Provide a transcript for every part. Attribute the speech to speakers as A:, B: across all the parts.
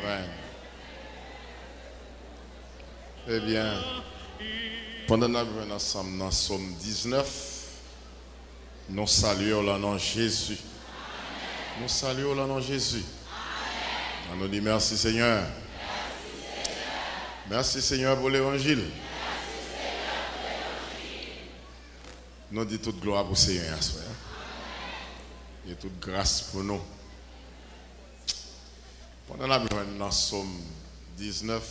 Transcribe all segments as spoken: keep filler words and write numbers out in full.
A: Amen. Eh bien, pendant que nous venons ensemble dans Somme dix-neuf, nous saluons le nom de Jésus. Nous saluons le nom de Jésus. On nous dit merci Seigneur. Merci Seigneur pour l'évangile. Nous disons toute gloire pour le Seigneur. Et toute grâce pour nous. Pendant la venons dans Somme dix-neuf,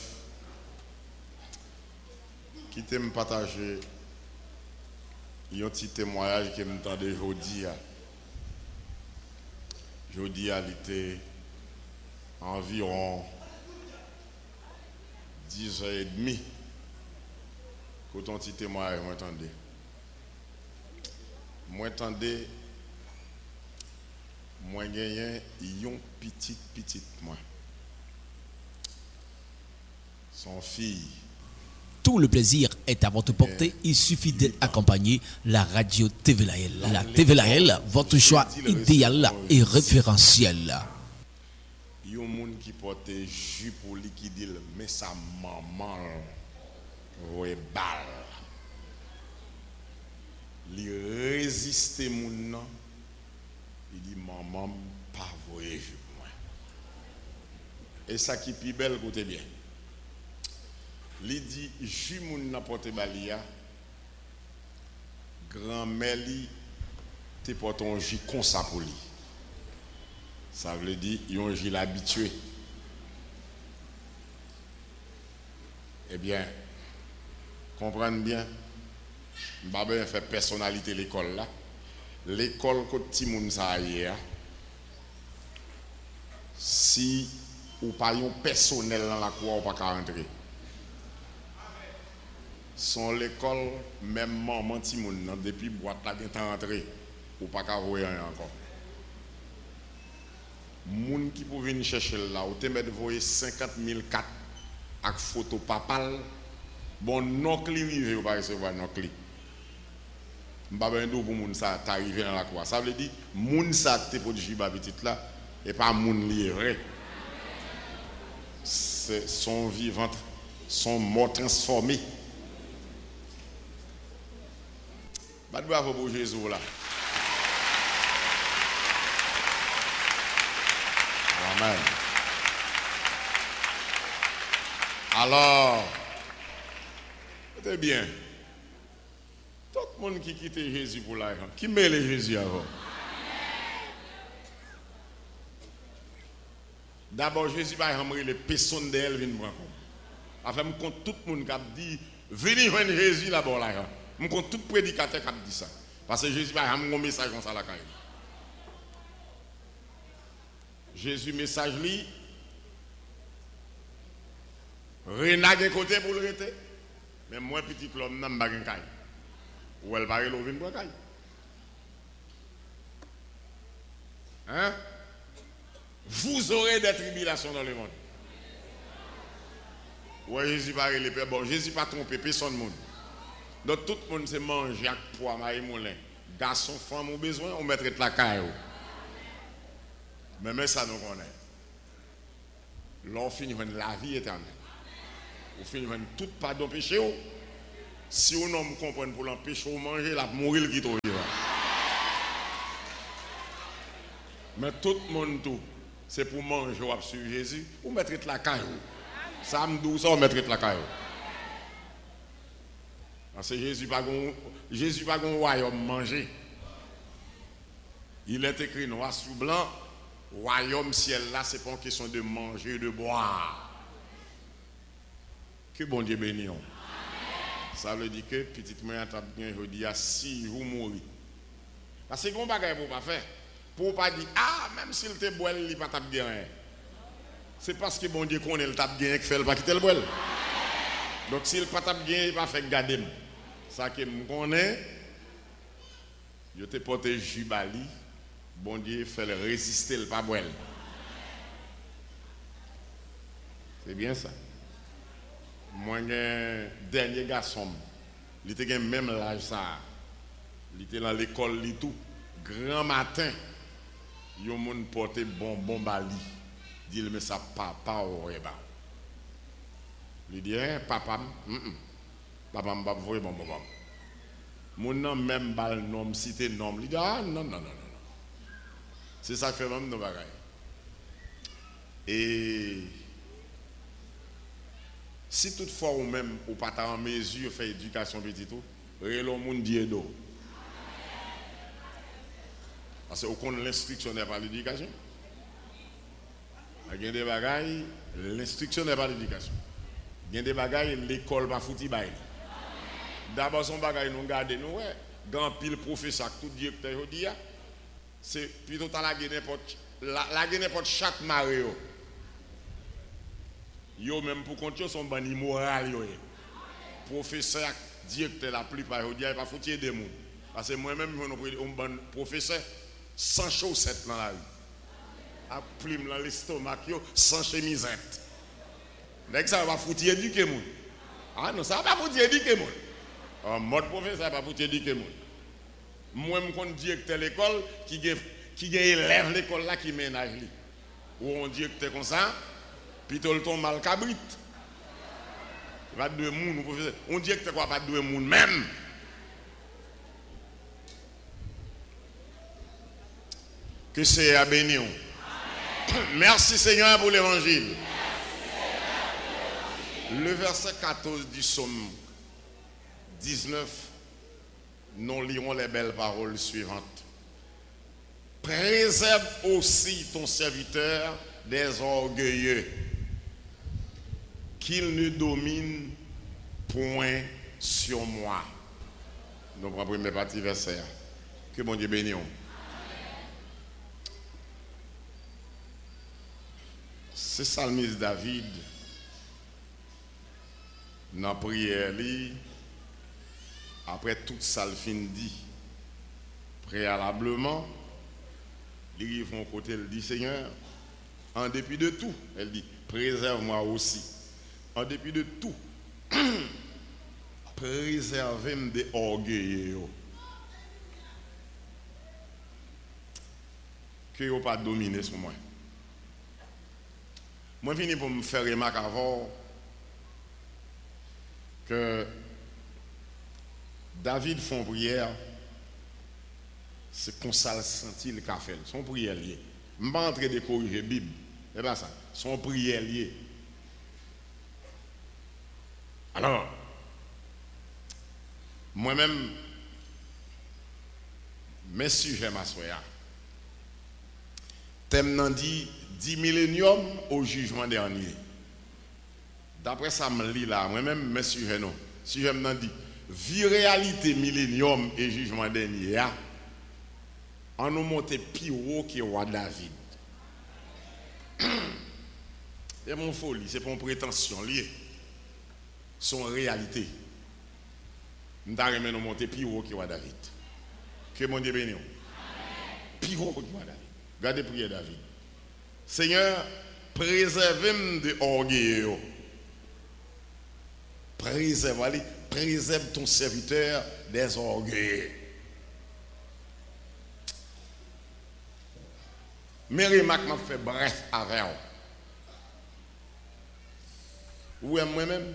A: qui t'aime partager un petit témoignage que m'entendais aujourd'hui. Aujourd'hui, il était environ dix heures trente quand ton petit témoignage m'entendait. M'entendais, moi gagné un petit petit moi. Son fille.
B: Tout le plaisir est à votre portée. Il suffit d'être accompagné la radio T V L A L. La T V L A L, votre choix idéal et référentiel.
A: Il y a un monde qui porte jus pour lui qui dit mais sa maman ouais balle. Il résiste moun nan. Il dit maman pas voyer jus pour moi. Et ça qui plus belle côté bien. Il dit, jus moun nan porte balia, grand-mère li te porte un jus comme ça pour lui. Ça veut dire, yon jus l'habitué. Eh bien, comprenez bien, m'ba fait personnalité l'école là. L'école que ti moun sa hier, si ou pas yon personnel dans la cour ou pas qu'à rentrer. Son l'école, même maman ti moun nan, depuis boîte la gen tan rentré, ou pas qu'à voir encore. Moun qui pour venir chercher là, ou te met voyer cinquante mille quatre avec photo papal, bon non cli rive ou pas recevoir non cli. M'ba ben do pour moun ça t'arriver dans la croix. Ça veut dire moun ça te pour du jiba petit là et pas moun li vrai. C'est son vivant, son mort transformé. Bah bravo pour Jésus là. Amen. Alors, c'est bien. Tout le monde qui quitte Jésus pour l'argent, qui met le Jésus avant. D'abord, Jésus va ramener les personnes d'elle viennent prendre. Afin me compte tout le monde qui a dit venez joindre Jésus là-bas l'argent. Je compte tout prédicateur qui a dit ça. Parce que Jésus va ramener un message comme ça la caille. Jésus message li renage côté pour le rete. Mais moi petit l'homme n'a pas gen caille. Ou elle va relover une caille. Hein? Vous aurez des tribulations dans le monde. Ouais, Jésus va les pères. Bon, Jésus pas trompé personne monde. Donc tout le monde se mange avec poids, maï moulin. Garçon, femme ont besoin, on mettrait la caille. Mais même ça nous connaît. L'on finit la vie éternelle. On finit tout pardon péché. Si on ne comprend pour l'empêcher de manger, la mourir qui trouve. Mais tout le monde tout, c'est pour manger ou sur Jésus, ou mettre la caille. Ça me dit ça, on mettrait la caille. Parce que Jésus n'a Jésus pas un royaume manger. Il est écrit noir sur blanc, royaume ciel là, c'est pas une question de manger, de boire. Que bon Dieu bénisse. Ça veut dire que petite moyen t'a bien je dis si vous mourrez. Parce que qu'on bagaille pour pas faire. Pour pas dire ah même s'il te boit il pas t'a bien. C'est parce que bon Dieu connaît le t'a bien que fait le pas quitter le boire. Donc s'il pas t'a bien il pas fait garder. Ça que me connaît je te porté jubali bon Dieu fait le résister le pas boire. C'est bien ça. Moi, un dernier garçon, il était même l'âge ça. Il était dans l'école, il tout. Grand matin, il y a un monde porté bonbon bali. dit mais ça papa aurait ba. Il dit hein, papa, mm -mm. Papa m'a pas bon bon. Mon nom même bal nom cité nom. Il dit ah non non non non. C'est ça fait même nos bagailles. Et si toutefois ou même ou pas en mesure faire éducation petit tout, relo moun die do. Parce qu'on connaît l'instruction n'est pas l'éducation. Il y a des bagailles, l'instruction n'est pas l'éducation. Il y a des bagailles, l'école va foutre bail. D'abord son bagaille nous garder nous ouais, grand pile professeur tout directeur dit c'est plutôt dans la guerre n'importe la la guerre n'importe chaque mario. Yo même pour compter son ban immoral yo. Professeur directeur la plupart yo dit pas foutre des monde. Parce que moi même on ban professeur sans chaussettes dans la rue. A plume dans l'estomac yo sans chemisette. Dès que ça va foutre éduquer monde. Ah non, ça va pas foutre éduquer monde. En mode professeur va foutre éduquer monde. Moi je connais directeur l'école qui qui élève l'école là qui ménage lui. Ou on directeur comme ça, puis tout le temps mal cabrit. Pas deux monde professeur. On directeur quoi pas deux monde même. Que c'est à bénir. Merci Seigneur pour l'évangile. Le verset quatorze du psaume dix-neuf, nous lirons les belles paroles suivantes. Préserve aussi ton serviteur des orgueilleux, qu'il ne domine point sur moi. Nous prenons le premier partie verset. Que bon Dieu bénisse. C'est Psalmiste David, dans la prière, après toute ça le fin dit, préalablement, il vont côté, elle dit Seigneur, en dépit de tout, elle dit, préserve-moi aussi. En dépit de tout, préservez-moi des orgueilleux. Que vous pas dominer sur moi. Moi, je finis pour me faire remarquer avant que David fait une prière, c'est comme ça le senti le café. Son prière lié. Je ne vais pas entrer de corriger la Bible. C'est pas ça. Son prière lié. Alors, moi-même, mes sujets, ma soeur, thème n'en dit dix milléniums au jugement dernier. D'après ça, je lis là, moi-même, mes sujets, non. Sujet m'en dit, vie réalité millénium et jugement dernier, on nous monte plus haut que roi David. C'est mon folie, c'est pour une prétention liée. Son réalité. Nous avons nous monter plus haut que roi David. Que mon Dieu bénisse. Plus haut que roi David. Regardez prière David. Seigneur, préserve-moi de orgueil. Préserve, allez, préserve ton serviteur des orgueils. Mais remarque m'a fait bref avec vous. Oui, moi-même.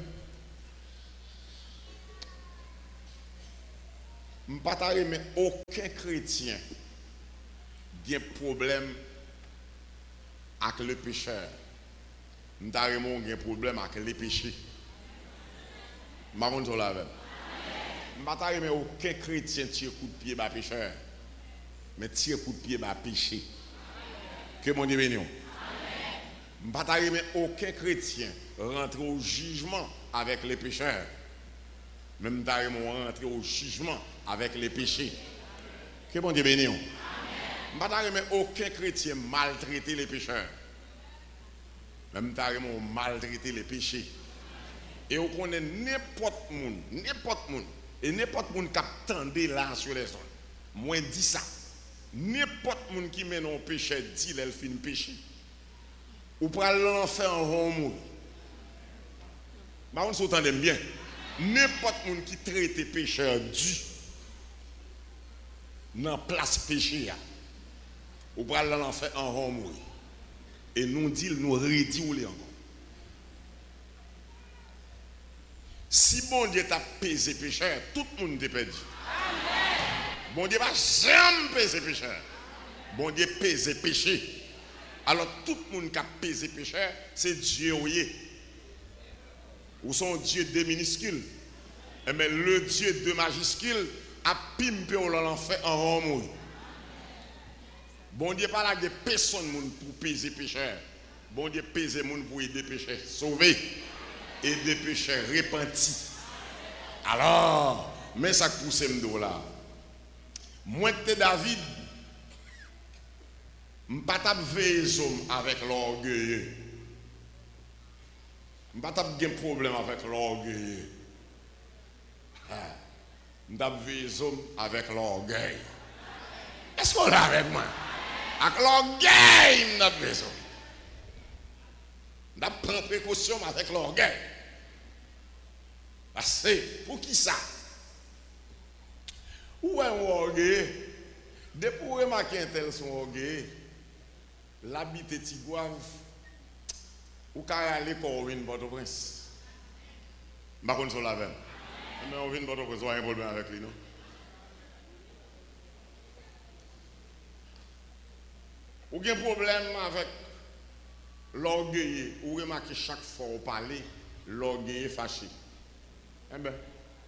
A: Je ne pas mais aucun chrétien a un problème avec le pécheur. Je n'ai un problème avec les péchés. Je ne sais pas mais aucun chrétien tire coup de pied par pécheur. Mais tire coup de pied par péché. Que mon Dieu bénisse. Je ne sais pas mais aucun chrétien rentre au jugement avec les pécheurs. Même d'ailleurs, rentrer au jugement avec les péchés. Que bon Dieu bénisse. Je ne sais pas aucun chrétien maltraiter les pécheurs. Même d'ailleurs, maltraiter les péchés. Et on connaît n'importe monde, n'importe monde, et n'importe monde qui attend là sur les zones. Moi, dis ça. N'importe monde qui mène un péché, dit qu'il fait un péché. Ou pour l'enfer en homme. Mais on s'entend bien. N'importe monde qui traite pécheur dû dans place péché ou pour l'enfer en homme. Et nous dit, nous redit ou les encore. Si bon Dieu t'a pesé pécheur, tout le monde est perdu. Bon Dieu va jamais peser pécheur. Bon Dieu pèse péché. Alors tout le monde qui a pesé pécheur, c'est Dieu. Ou son Dieu de minuscule. Mais le Dieu de majuscule a pimpé au l'enfer en Rome. Bon Dieu pas là de personne pour peser pécheur. Bon Dieu pèse moun pour aider pécheur sauver et des pécheurs repentis. Alors, mais ça pousse m'do là. Moi que David, m'pas t'a veiller avec l'orgueil. M'pas t'a gen problème avec l'orgueil. M'pas veiller avec l'orgueil. Est-ce qu'on l'a avec moi? Avec l'orgueil, m'pas veiller. M'pas prendre précaution avec l'orgueil. Parce que pour qui ça? Où est l'orgueil? Depuis pour remarquer un tel son orgueil, l'habité Tigouave, ou qu'à aller pour Ouvin Port-au-Prince. Je ne sais pas si on l'a vu. Mais Ouvin Port-au-Prince, on a un problème avec lui, non? Ou qu'il y a un problème avec l'orgueil, ou remarquer chaque fois on parle, l'orgueil est fâché. Eh bien.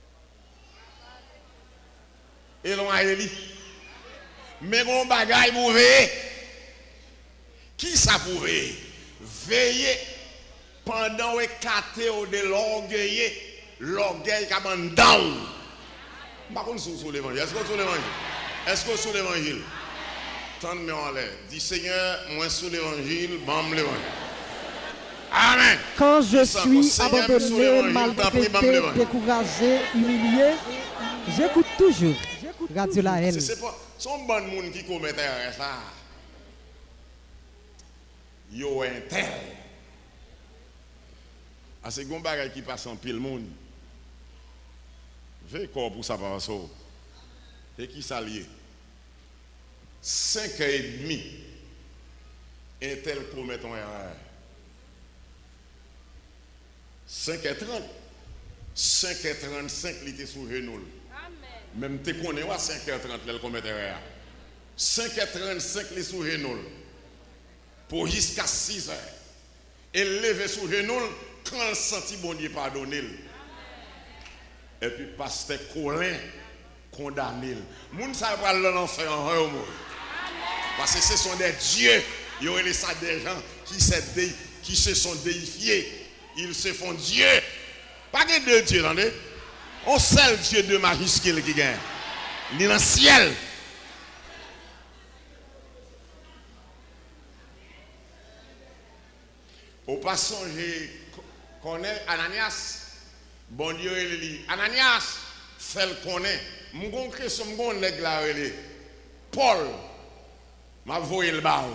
A: Et l'on a élu. Mais mon bagaille pour veiller. Qui ça pour veiller? Veiller pendant écarté de l'orgueil, l'orgueil qui a ban down. Par contre, sur l'évangile. Est-ce que sur l'évangile? Est-ce que sur l'évangile? Tendez-moi en l'air. Dis Seigneur, moi sur l'évangile, bam l'évangile. Amen.
C: Quand je suis abandonné, maltraité, découragé, humilié, j'écoute toujours Radio La Haine.
A: C'est pas son bon monde qui commet ça. Yo un tel. Ah c'est gon bagay qui passe en pile monde. Veille corps pour ça par ça. Et qui s'allier. Cinq heures et demie. Un tel commet une erreur. cinq heures trente. cinq heures trente-cinq, il était sous genou. Même te connais à cinq heures trente, il commet erreur. cinq heures trente-cinq, il est sous genou. Pour jusqu'à six heures. Et lever sous genou quand il sentit bon Dieu pardonner. Et puis pasteur Colin condamné. Moun sa va l'enfer en un mot. Parce que ce sont des dieux. Il y aurait ça des gens qui se, dé, qui se sont déifiés. Ils se font Dieu. Pas que deux dieux, attendez. Un seul Dieu de majuscule qui gagne. Il est dans le ciel. Au passant, je connais Ananias. Bon Dieu, il dit Ananias, fait le connaît. Mon gon question, mon gon nèg la relé. Paul, m'a voyé le baou.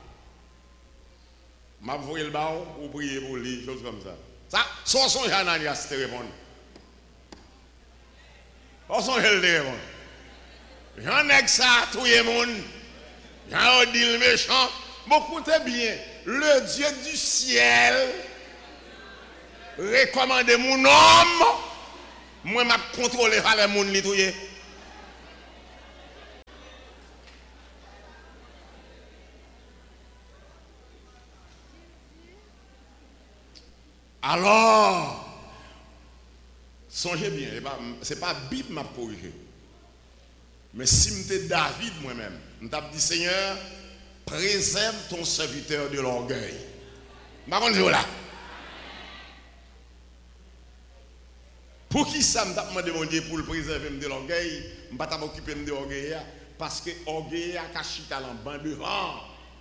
A: M'a voyé le baou ou prier pour lui, chose comme ça. Ça, soit son Ananias te répondre. Soit son elle te répondre. J'en ai que ça, tout le monde. J'en dit le méchant. Bon, écoutez bien, le Dieu du ciel recommande mon homme. Moi, je contrôle les monde li. Alors, songez bien, ce n'est pas la Bible qui m'a corrigé. Mais si j'étais David moi-même, je t'ai dit Seigneur, préserve ton serviteur de l'orgueil. Par contre, je là. Pour qui ça m'a demandé pour le préserver de l'orgueil, je ne vais pas m'occuper de l'orgueil parce que l'orgueil a chita dans le banc devant.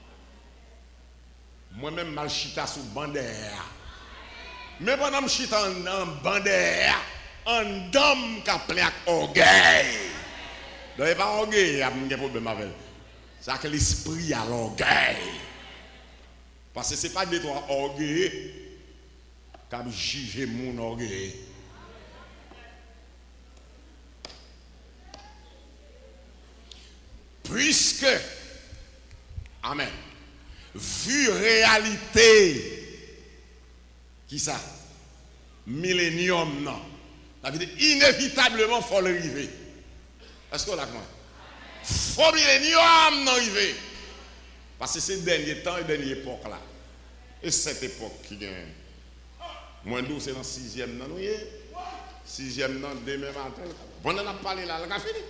A: Moi-même, je chita sous le banc derrière. Mais pendant que je chita dans le banc derrière, un homme qui a plein d'orgueil. Donc, il n'y a pas d'orgueil, il y a un problème avec. C'est que l'esprit a l'orgueil. Parce que ce n'est pas de toi orgueil qui a jugé mon orgueil. Puisque, amen, vu réalité, qui ça? Millénium, non. Ça veut dire inévitablement, il faut l'arriver. Est-ce qu'on l'a compris? Faut millénium, non, arriver. Parce que c'est le dernier temps et la dernière époque là. Et cette époque qui gagne. Moins d'où c'est dans le sixième, non, oui? Sixième, non, demain matin. On en a parlé là, le cas fini.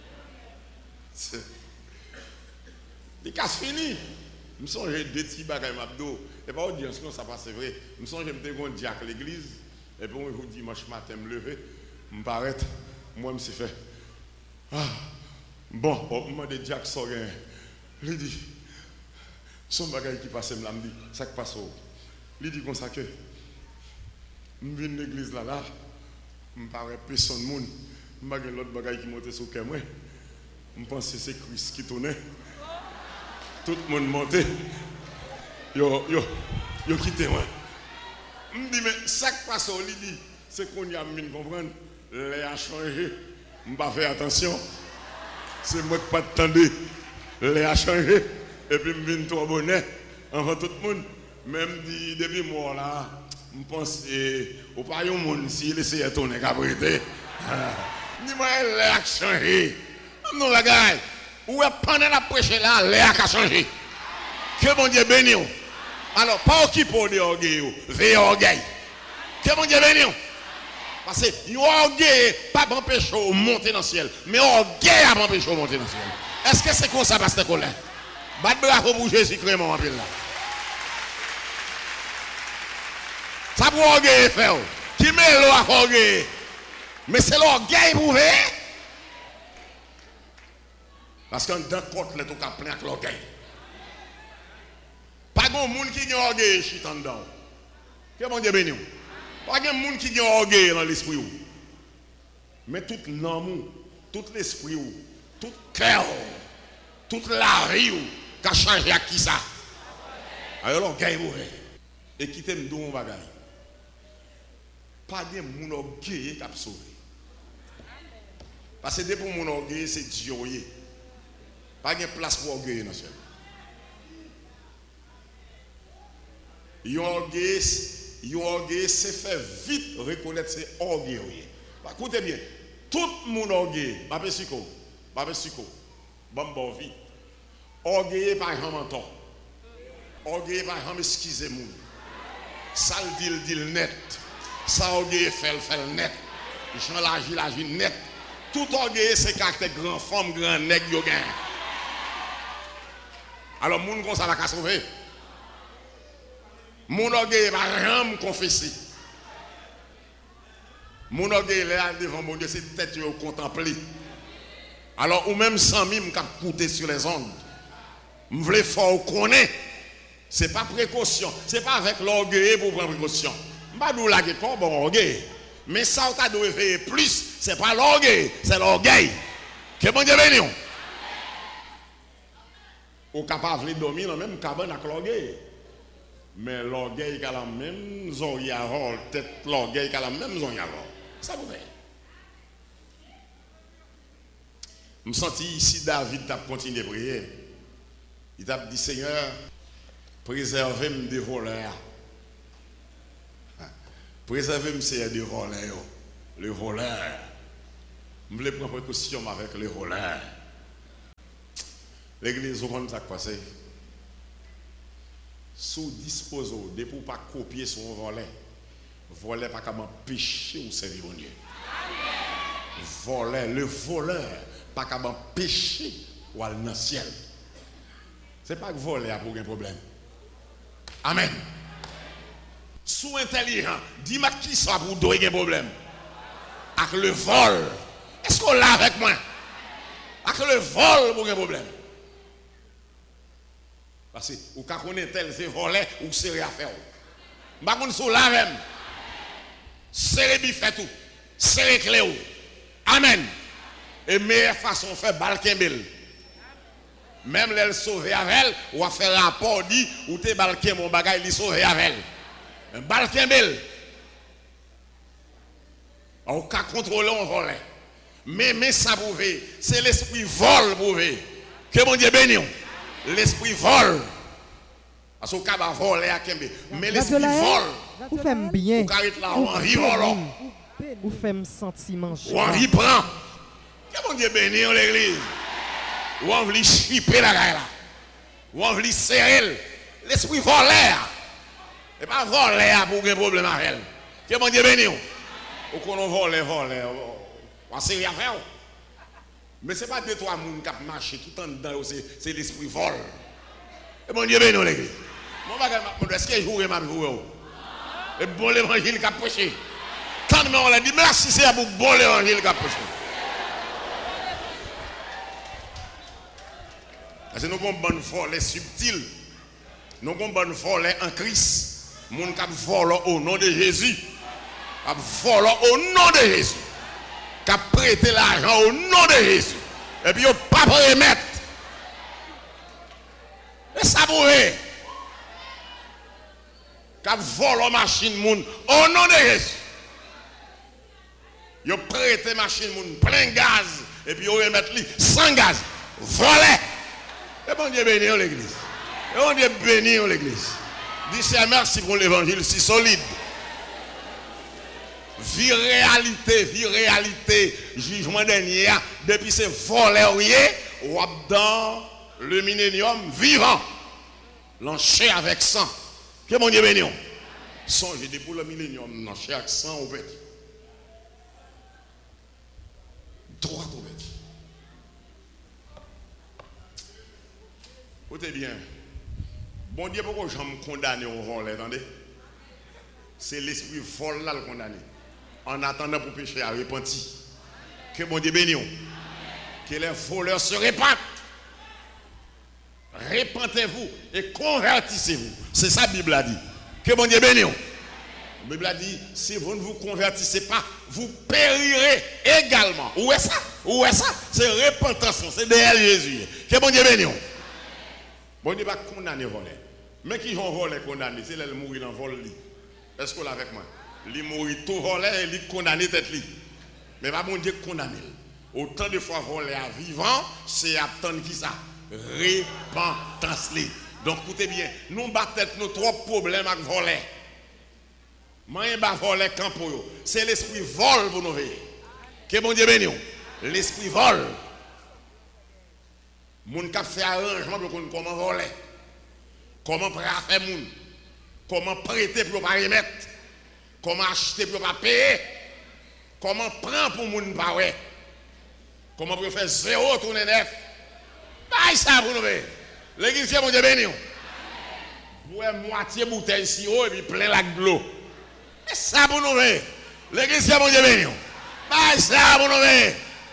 A: Le cas fini. Je me sens deux petits bagages m'abdo. Et pas audience, ça passe vrai. Je me sens que je me dis à l'église. Et puis, on dimanche matin, me lever. Je me paraît. Moi, je me suis fait. Ah, bon, on m'a dit Jack Sorgen. Il dit. Son bagage qui passe, me dit. Ça qui passe. Il dit comme ça que. Je viens de l'église là, là. Je me paraît personne de monde. Je me l'autre bagage qui monte sur le cœur. Je pense que c'est Christ qui tournait. Tout le monde montait. Yo, yo, yo quitté moi. Je me dis, mais ça qui passe, il dit, c'est qu'on y a mis comprendre. Les a changé. Je ne vais pas faire attention. C'est moi qui ne pas attendre. Les a changé. Et puis je viens trop bonnet. Enfin, tout le monde. Même dit, depuis moi là, je pense au pas de monde si il essaie de tourner qu'après. Dis-moi, les a changé. Non, la gars. Où est pendant la prêche là, l'air a changé. Que mon Dieu bénisse. Alors, pas occupé de orgueil, veillez orgueil. Que mon Dieu bénisse. Parce que l'orgueil pas empêcher de monter dans le ciel, mais orgueil a empêché de monter dans le ciel. Est-ce que c'est comme ça, Pasteur Colin? Bat bravo pour Jésus-Christ, mon pile là. Ça pour orgueil faire. Qui met l'eau à orgueil? Mais c'est l'orgueil pour faire. Parce qu'en d'un côté, les tout cas plein avec l'orgueil. Pas de monde qui a orgueil chita en dedans. Que bon Dieu bénisse. Pas de monde qui a orgueil dans l'esprit. Mais tout l'amour, tout l'esprit, tout cœur, toute la vie qui a changé à qui ça? Alors l'orgueil mauvais. Et qui t'aime d'où on bagaille. Pas de monde orgueil qui a sauvé. Parce que depuis mon orgueil, c'est Dieu. Pas de place pour orgueil dans ce ciel. Orgueil, orgueil, c'est fait vite reconnaître ses orgueil. Écoutez bien, tout le monde orgueil, Babé Siko, Babé Siko, bon vite. Orgueil par exemple menton. Orgueil par exemple excusez-moi. Ça le dit, le dit net. Ça orgueil fait le fait net. Jean l'agit, l'agit net. Tout orgueil, c'est caractère grand femme, grand nègre, yo gain. Alors, moun kon ça va ka sauver. Mon orgueil va rien confesser. Mon orgueil là devant mon Dieu, c'est tête au contempler. Alors, ou même sans mime qui coûter sur les ondes. Je voulais fort connaître. Ce n'est pas précaution. Ce n'est pas avec l'orgueil pour prendre précaution. Je ne vais pas nous laguer pas bon orgueil. Mais ça, on doit faire plus. Ce n'est pas l'orgueil, c'est l'orgueil. Que bon Dieu bénisse. On est capable de dormir dans la même cabane avec l'orgueil. Mais l'orgueil qui a la même zone avant, peut-être l'orgueil qui a la même zone avant. Ça vous fait. Je me sens ici, David a continué de prier. Il a dit, Seigneur, préservez-moi des voleurs. Préservez-moi des voleurs. Les voleurs. Je voulais prendre précaution avec les voleurs. L'église, vous comprenez ça qui passe? Sous disposo, de pour pas copier son volet. Volet pas comme péché ou servir au Dieu. Volet, le voleur, pas comme péché ou aller dans le ciel. C'est pas que voler a pour un problème. Amen. Sous intelligent, dis-moi qui soit pour donner un problème. Avec le vol. Est-ce qu'on l'a avec moi? Avec le vol pour un problème. Parce que ou quand on est tel, c'est volé ou c'est à faire. Par contre, sur la même, c'est le fait tout, c'est le clé. Amen. Et meilleure façon de faire balkembel. Même les sauver avec elle, ou à faire rapport, dit, ou t'es balké mon bagage, il sauver avec elle. Balkembel. Ou qu'à contrôler, on vole. Mais, mais ça pouvait, c'est l'esprit vol pouvait. Que mon Dieu bénisse. L'esprit vole. Parce qu'on va voler à Kembe. Mais l'esprit vole.
C: Vous faites bien.
A: Vous carrez là, on rit vole.
C: Vous faites sentiment.
A: On rit prend. Que mon Dieu bénisse l'église. Ou on veut chipper la gaille là. Ou on veut serrer. L'esprit volaire. Et pas volaire pour un problème avec elle. Que mon Dieu bénisse. Ou qu'on vole, vole. On sait rien faire. Mais ce n'est pas deux, trois personnes qui marchent tout le temps dedans, c'est l'esprit vol. Et mon Dieu bénisse l'église. Mon bagage, est-ce que je joue ma vie? Et bon l'évangile qui a prêché. Quand on a dit merci, c'est pour bon l'évangile qui a prêché. Parce que nous avons une bonne folle subtile. Nous avons une bonne folle en Christ. Nous avons volé au nom de Jésus. Nous volé au nom de Jésus. Qui a prêté l'argent au nom de Jésus. Et puis, il n'a pas remettre. Et ça pourrait. Qui a volé la machine moun au nom de Jésus. Il a prêté la machine moun plein de gaz. Et puis, il remettre lui sans gaz. Volé. Et bon Dieu bénit l'église. Et bon Dieu bénit l'église. Dis merci pour l'évangile si solide. Vie réalité, vie réalité, jugement dernier, depuis ce volé, ou dans le millénium vivant, l'encher avec sang. Que mon Dieu bénisse. Songez de pour le millénium, l'encher avec sang au petit. Droit au petit. Écoutez bien. Bon Dieu, pourquoi je me condamne au vol, attendez? C'est l'esprit vol là le condamné. En attendant pour pécher à repentir. Que bon Dieu bénisse. Que les voleurs se répandent. Répentez-vous et convertissez-vous. C'est ça la Bible a dit. Que bon Dieu bénisse. La Bible a dit, si vous ne vous convertissez pas, vous périrez également. Où est ça? Où est ça? C'est repentance. C'est derrière Jésus. Que bon Dieu bénisse. Bon Dieu va condamner voler. Mais qui ont volé condamné, c'est là le mourir dans le vol. Est-ce que vous avec moi? Il mourit tout volé et il condamné tête li. Mais pas bon Dieu condamné. Autant de fois volé à vivant, c'est attendre qui ça? Repentance li. Donc écoutez bien, nous battons nos trois problèmes avec voler. Moi je vais voler quand pour eux. C'est l'esprit vol pour nous veiller. Que bon Dieu bénisse. L'esprit vol. Moun ka fait arrangement pour qu'on comment voler. Comment prêter à faire moun. Comment prêter pour pas remettre. Comment acheter pour pas payer. Comment prendre pour moun pas ouais. Comment pour faire zéro tourner neuf. Pas ça pour nous. L'église c'est mon Dieu béni. Vous avez moitié bouteille ici et puis plein lac de l'eau. C'est ça pour nous. L'église c'est mon Dieu béni. Pas ça pour nous.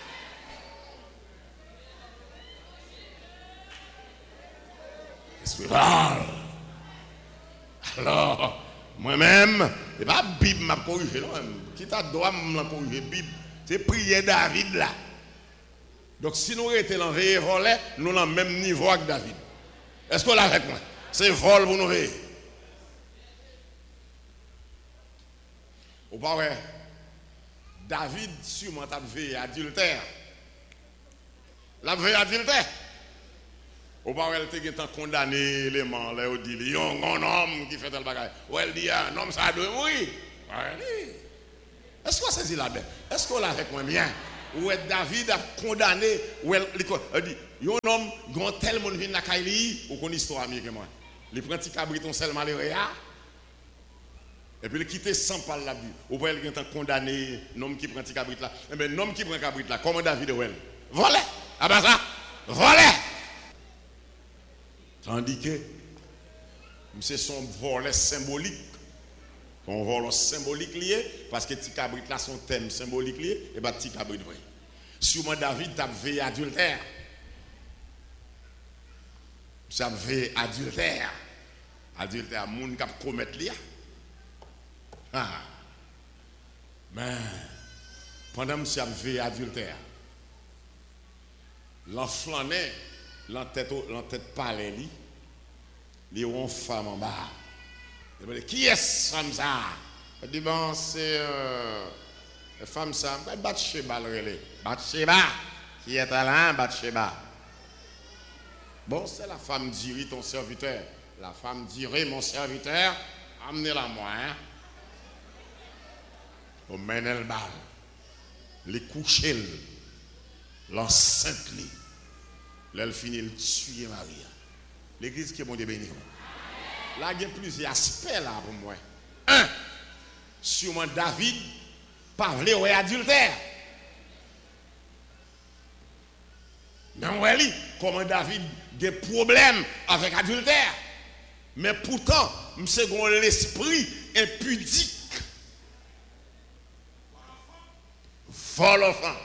A: Alors, moi-même, ce n'est pas la Bible qui m'a corrigé, non. Qui t'a droit de corriger, Bible. C'est prier David là. Donc si nous étions dans le volet, nous sommes au même niveau que David. Est-ce qu'on l'a avec moi? C'est vol pour nous veiller. Ou pas vrai? David, sûrement, a veillé adultère. La veille adultère. Ou pas elle était condamné les gens, là, dit, il y a un homme qui fait tel bagage. Ou elle dit, un homme ça doit mourir. Est-ce qu'on saisit là-dedans? Est-ce qu'on l'a avec moi bien? Ou David a condamné, ou elle dit, il y a un homme, grand tel monde vient dans Kaili, ou qu'on histoire mieux que moi. Il prend petit cabriton seulement malheureux, et puis il quitte sans parler la vie. Ou pas elle est condamné, l'homme qui prend petit cabrit là. Eh bien, l'homme qui prend cabrit là, comment David ou elle? Volé! Ah ben ça? Volé! Tandis que c'est son volet symbolique. Son volet symbolique lié, parce que petit cabrit là, son thème symbolique lié, et bien petit cabrit vrai. Sûrement David t'a veillé adultère. Ça veillé adultère. Adultère, moun qui a commettre lié. Ah. Mais pendant que j'ai veillé adultère, l'enflané, l'entête l'entête parler li, li ont femme en bas. Il dit qui est cette femme ça? Il dit bon c'est euh, femme ça, Bathsheba relé. Bathsheba qui est là, Bathsheba. Bon c'est la femme d'Iri ton serviteur. La femme dirait, mon serviteur, amenez-la moi. Hein? On mène le bal. Les coucher, l'enceinte, l'elle finit le tuer Maria. L'église qui est bon Dieu béni. Là, il y a plusieurs aspects là pour moi. Un, sûrement David parlait au adultère. Mais on voit comment David a des problèmes avec adultère. Mais pourtant, c'est l'esprit impudique. Vol of femme.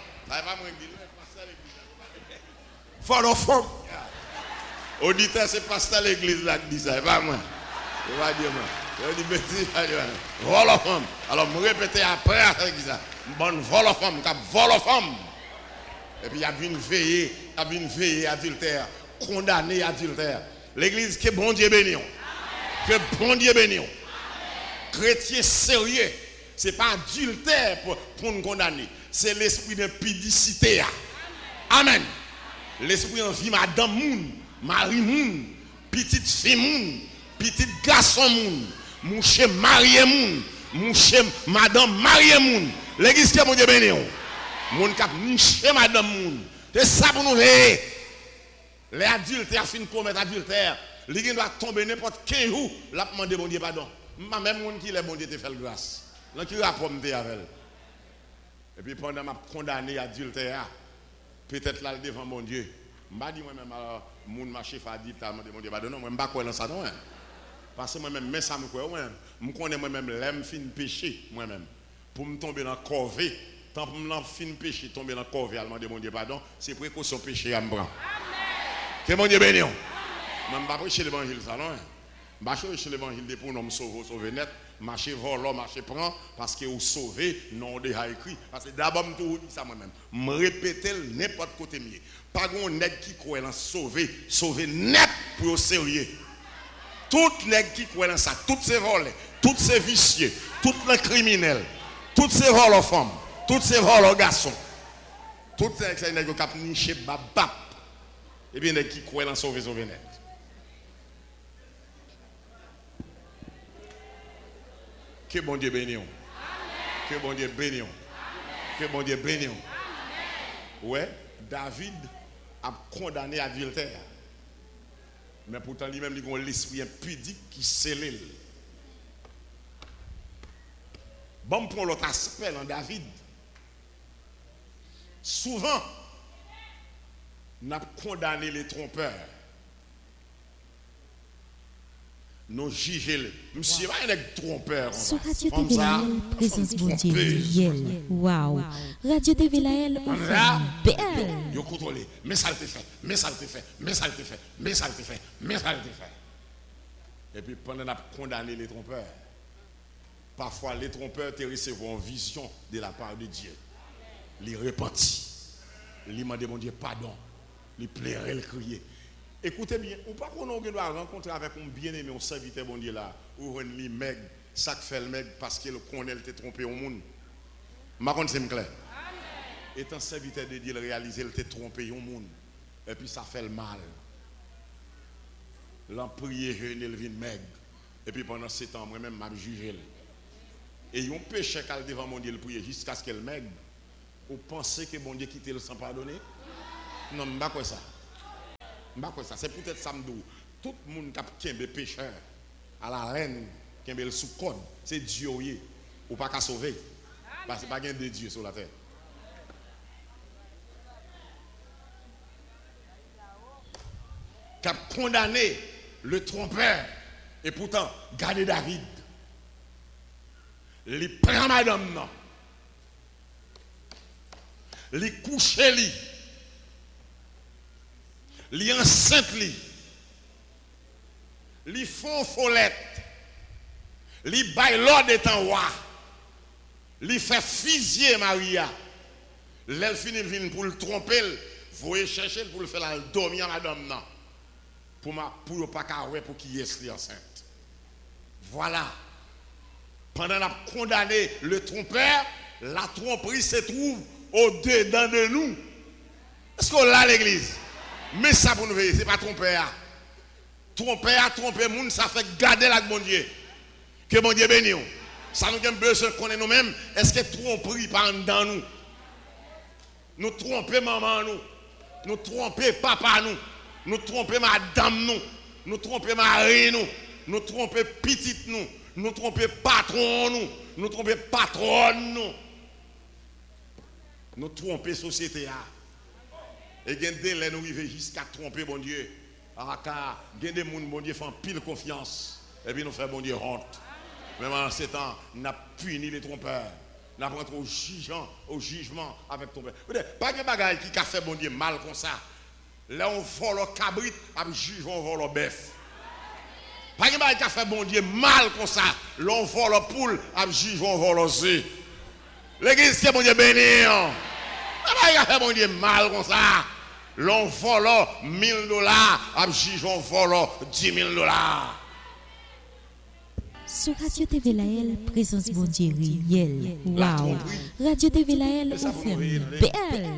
A: Vol of femme. Auditeur, c'est pasteur l'église là qui dit ça, pas moi. Je vais dire moi. Je dis bêtise, vol of femme. Alors, je répète après avec ça. Bonne vol of femme, cap vol of femme. Et puis il y a une veillée, il y a une veillée adultère, condamné adultère. L'église que bon Dieu béni. Que bon Dieu béni. Chrétien sérieux, ce n'est pas adultère pour, pour nous condamner. C'est l'esprit de pudicité. Amen. L'esprit en vie, madame moun, mari moun, petite fille moun, petite garçon moun, mouche marié moun, mouche madame marié moun. L'église que bon Dieu béni. Moun kap niche madame moun. C'est ça pour nous veiller. Les adultères finissent commettre adultère. Les gens doivent tomber n'importe quel jour. Là, demander bon Dieu pardon. Même moun qui les bon Dieu te fait grâce. Là qui rapport me avec. Et puis pendant m'a condamné adultère, peut-être là devant mon Dieu. M'a dit moi même alors moun ma chef a dit t'a demandé bon Dieu pardon. Non, moi m'pas quoi dans ça non. Parce que moi même mais ça me quoi moi. Me connais moi même l'aime fin péché moi même. Pour me tomber dans corvée. Tant pour me fin péché, tomber dans le corps et demander mon Dieu pardon, c'est précaution péché à me prendre. Que mon Dieu béni. Je ne vais pas prêcher l'évangile ça non. Je vais prêcher l'évangile pour nous sauver, sauver net, marcher voler, marcher prendre, parce que vous sauvez, non déjà écrit. Parce que d'abord, je vous dis ça moi-même. Je répète n'importe côté mieux. Pas de nègre qui croit dans sauver, sauver net pour au sérieux. Tout nègre qui croit dans ça, tous ces volets, tous ces vicieux, tous les criminels, tous ces vols aux femmes. Toutes ces vols aux garçons, toutes ces gens qui ont niché babap, et bien qui croient dans sauver sauver net. Que bon Dieu béni. Que bon Dieu béni. Que bon Dieu béni. Ouais, David a condamné adultère. Mais pourtant lui-même il a l'esprit impudique qui scellé. Bon pour l'autre aspect dans David. Souvent, nous avons condamné les trompeurs. Nous jugeons les. Nous ne sommes pas des trompeurs.
D: Sur Radio T V Laël, présence bon Dieu réel. Waouh! Radio T V Laël, on fait belle.
A: Vous contrôlez. Mais ça le fait. Mais ça le fait. Mais ça le fait. Mais ça le fait. Mais ça le fait. Et puis pendant que nous avons condamné les trompeurs, parfois les trompeurs te recevront en vision de la part de Dieu. Les repentis, les demander mon Dieu pardon, les pleurer, les crier. Écoutez bien, ou pas qu'on doit rencontrer avec un bien-aimé, un serviteur bon Dieu là, ou un li meg, ça fait le meg parce que le connaît te trompé au monde. Ma compte c'est clair. Étant serviteur de Dieu, il réalise il te trompé au monde. Et puis ça fait le mal. L'en prier, jeûner, il vient meg. Et puis pendant ce temps, moi-même, m'a jugé. Et un péché qu'elle devant mon Dieu, il prier jusqu'à ce qu'elle meg. Vous pensez que bon Dieu quitte le sans pardonner? Non, je ne sais pas ça. Je ne sais pas ça. C'est peut-être ça. Tout le monde qui a des pécheurs à la reine, qui a le sous-code, c'est Dieu. Ou pas qu'à sauver. Parce que pas de Dieu sur la terre. Qui a condamné le trompeur et pourtant gardé David. Les prend madame non. Les coucher li, les enceinte li, les font follette, les bail l'ordre étant roi, les fait fusiller Maria, l'elle finit vin pour le tromper, vous chercher pour le faire la dormir madame non, pour ma pour ne pas carrer pour qui est enceinte. Voilà. Pendant la condamné le trompeur, la tromperie se trouve au-dedans de nous. Est-ce qu'on l'a l'église? Mais ça pour nous veiller, ce n'est pas trompeur. Tromper à tromper moun, ça fait garder la bon Dieu. Que bon Dieu bénisse. Ça nous avons besoin de connaître nous-mêmes. Est-ce que tromperie par dans nous? Nous tromper maman nous. Nous tromper papa nous. Nous tromper madame nous. Nous tromper mari nous. Nous tromper petite nous. Nous tromper patron nous. Nous tromper patronne nous. Nous tromper société. Et il y a des délais nous arriver jusqu'à tromper bon Dieu. Ah, car il y a des gens bon Dieu font pile confiance. Et puis nous faisons bon Dieu honte. Même en ces temps, nous avons puni les trompeurs. Nous avons rentré au jugement, au jugement avec trompeurs. Pas de bagaille qui a fait bon Dieu mal comme ça. Là on vole le cabrit, on juge, on vole le bœuf. Pas de bagaille qui a fait bon Dieu mal comme ça. Là on vole le poule, on juge, on vole le zé. L'église qui est bon Dieu béni. Pas de bagaille qui a fait bon Dieu mal comme ça. L'on vole mille dollars, on juge, on vole dix mille dollars.
D: Sur Radio T V Laël, présence bon Dieu réel. Waouh. Radio T V Laël, on fait belle.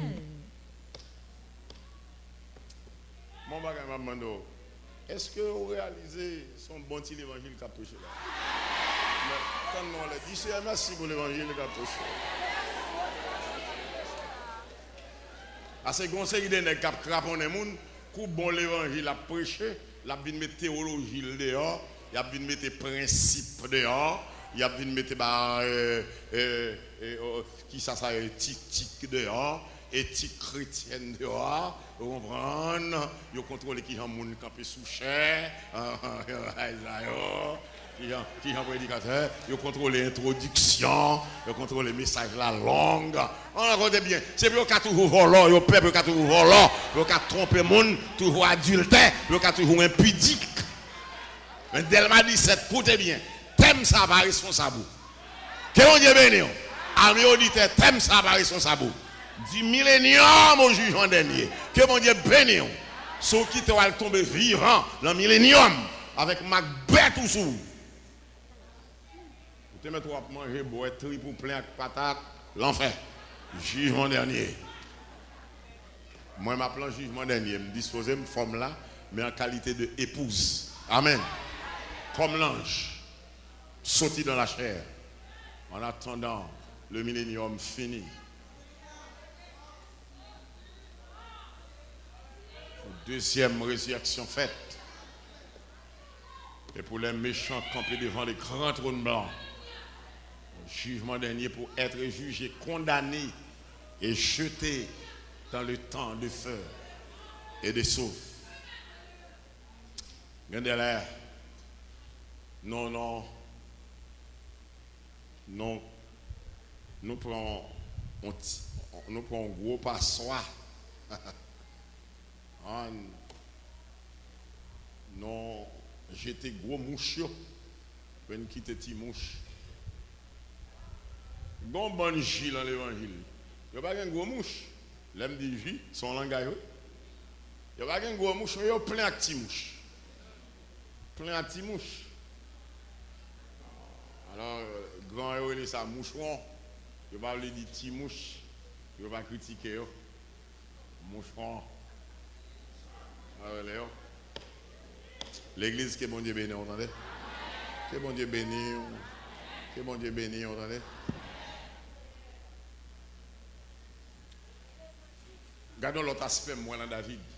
A: Mon bagage m'a demandé, est-ce que vous réalisez son bon petit évangile qu'a prêché là? Quand on l'a dit, c'est merci pour l'évangile qu'a prêché. À ce conseil de nèg cap craponné moun, coup bon l'évangile a prêché, l'a vinn mettre théologie dehors. Il y a bien mettre principe dehors, il y a bien mettre bah euh, euh, euh, qui ça ça éthique dehors, éthique chrétienne dehors, vous comprenez, vous contrôlez qui ont moun campé sous chair, qui ont prédicateur, vous contrôlez l'introduction, vous contrôlez le message la langue. On regarde bien, c'est pour qu'à toujours voler, vous peuple qu'à toujours voler, vous qu'à tromper moun, toujours adultère, vous qu'à toujours impudique. Mais Delma dix-sept, écoutez bien, thème ça va responsable. Que mon Dieu bénisse. Amis auditeurs, thème ça va responsable. Du millénium au jugement dernier. Que mon Dieu bénisse. Ceux qui te vont tomber vivant dans le millénium avec Macbeth ou sous. Vous te mettez à manger, boire, tri pour plein de patates, l'enfer. Jugement dernier. Moi, je m'appelle jugement dernier. Je me dispose une forme là, mais en qualité de épouse. Amen. Comme l'ange, sorti dans la chair, en attendant le millénium fini. Deuxième résurrection faite. Et pour les méchants campés devant les grands trônes blancs, jugement dernier pour être jugé, condamné et jeté dans le temps de feu et de souffle. Regardez là. Non, non. Non. Nous prenons on, nous prenons un gros passoire. Non, j'étais gros mouche. Pour nous quitter petit mouche. Bon bon J dans l'évangile. Il n'y a pas un gros mouche. L'aime dit J, son langage. Il n'y a pas un gros mouche, mais il y a plein de petits mouches. Plein de petits mouches. Alors, grand héros, il est ça, moucheron. Je ne vais pas lui dire petit mouche. Je ne vais pas critiquer. Moucheron. L'église que bon Dieu bénit, vous entendez? Que bon Dieu bénit. Que bon Dieu bénit, vous entendez? Regardons l'autre aspect, moi, dans David.